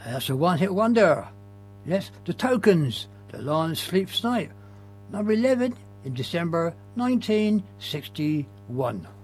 That's a one-hit wonder. Yes, The Tokens, The Long Sleepless Night, number 11 in December 1961.